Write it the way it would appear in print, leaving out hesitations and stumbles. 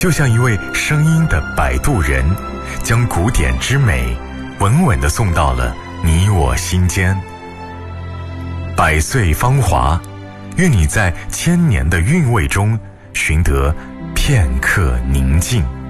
就像一位声音的摆渡人，将古典之美稳稳地送到了你我心间。百岁芳华，愿你在千年的韵味中寻得片刻宁静。